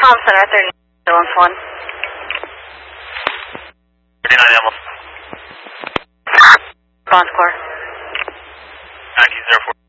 Comm Center, 39 1. 39 Amos. Response core. 1904.